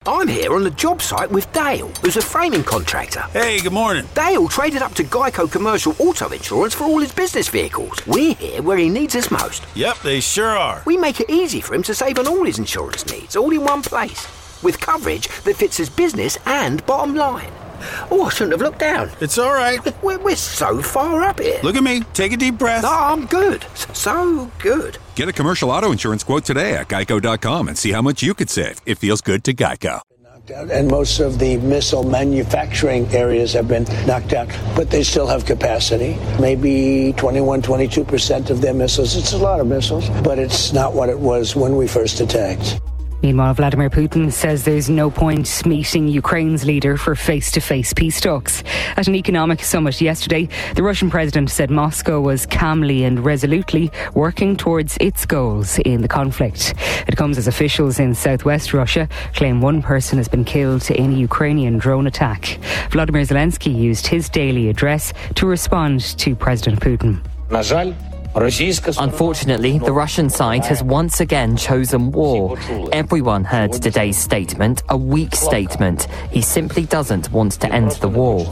I'm here on the job site with Dale, who's a framing contractor. Hey, good morning. Dale traded up to Geico Commercial Auto Insurance for all his business vehicles. We're here where he needs us most. Yep, they sure are. We make it easy for him to save on all his insurance needs, all in one place, with coverage that fits his business and bottom line. Oh, I shouldn't have looked down. It's all right. We're so far up here. Look at me. Take a deep breath. No, I'm good. So good. Get a commercial auto insurance quote today at geico.com and see how much you could save. It feels good to Geico. And most of the missile manufacturing areas have been knocked out, but they still have capacity. Maybe 22% of their missiles. It's a lot of missiles, but it's not what it was when we first attacked. Meanwhile, Vladimir Putin says there's no point meeting Ukraine's leader for face-to-face peace talks. At an economic summit yesterday, the Russian president said Moscow was calmly and resolutely working towards its goals in the conflict. It comes as officials in southwest Russia claim one person has been killed in a Ukrainian drone attack. Vladimir Zelensky used his daily address to respond to President Putin. Unfortunately, the Russian side has once again chosen war. Everyone heard today's statement, a weak statement. He simply doesn't want to end the war.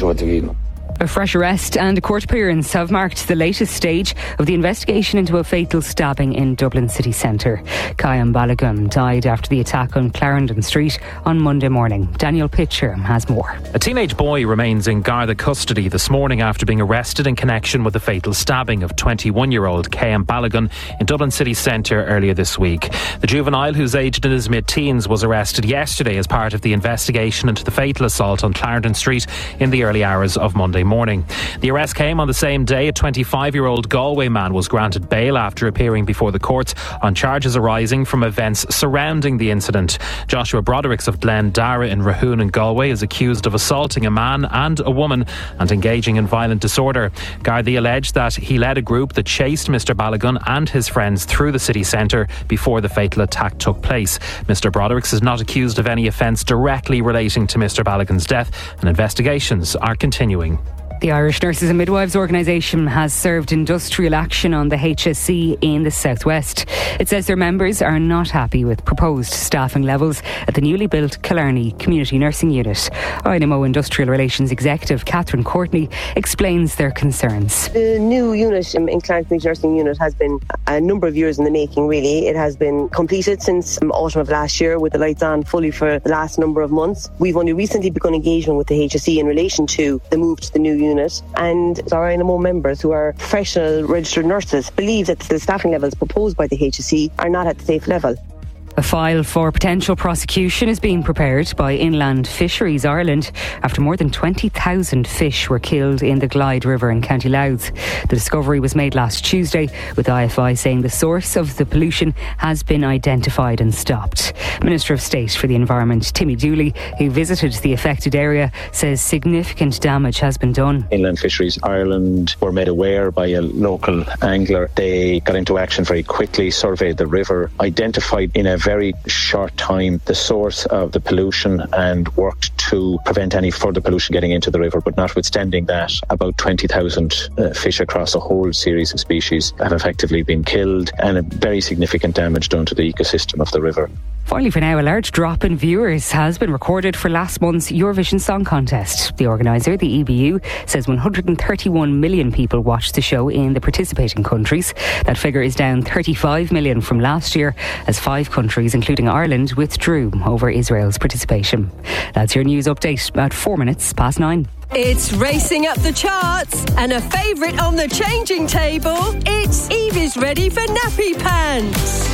A fresh arrest and a court appearance have marked the latest stage of the investigation into a fatal stabbing in Dublin city centre. Kayam Balogun died after the attack on Clarendon Street on Monday morning. Daniel Pitcher has more. A teenage boy remains in Garda custody this morning after being arrested in connection with the fatal stabbing of 21-year-old Kayam Balogun in Dublin city centre earlier this week. The juvenile, who's aged in his mid-teens, was arrested yesterday as part of the investigation into the fatal assault on Clarendon Street in the early hours of Monday morning. The arrest came on the same day a 25-year-old Galway man was granted bail after appearing before the courts on charges arising from events surrounding the incident. Joshua Brodericks of Glen Dara in Rahoon in Galway is accused of assaulting a man and a woman and engaging in violent disorder. Gardaí alleged that he led a group that chased Mr Balogun and his friends through the city centre before the fatal attack took place. Mr Brodericks is not accused of any offence directly relating to Mr Balogun's death, and investigations are continuing. The Irish Nurses and Midwives Organisation has served industrial action on the HSE in the southwest. It says their members are not happy with proposed staffing levels at the newly built Killarney Community Nursing Unit. INMO Industrial Relations Executive Catherine Courtney explains their concerns. The new unit in Killarney Community Nursing Unit has been a number of years in the making, really. It has been completed since autumn of last year with the lights on fully for the last number of months. We've only recently begun engagement with the HSE in relation to the move to the new unit, and our INMO members, who are professional registered nurses, believe that the staffing levels proposed by the HSE are not at the safe level. A file for potential prosecution is being prepared by Inland Fisheries Ireland after more than 20,000 fish were killed in the Glyde River in County Louth. The discovery was made last Tuesday, with IFI saying the source of the pollution has been identified and stopped. Minister of State for the Environment, Timmy Dooley, who visited the affected area, says significant damage has been done. Inland Fisheries Ireland were made aware by a local angler. They got into action very quickly, surveyed the river, identified in a very short time the source of the pollution and worked to prevent any further pollution getting into the river. But notwithstanding that, about 20,000 fish across a whole series of species have effectively been killed, and a very significant damage done to the ecosystem of the river. Finally, for now, a large drop in viewers has been recorded for last month's Eurovision Song Contest. The organiser, the EBU, says 131 million people watched the show in the participating countries. That figure is down 35 million from last year, as 5 countries, including Ireland, withdrew over Israel's participation. That's your news update at 9:04. It's racing up the charts and a favourite on the changing table. It's Evie's ready for nappy pants.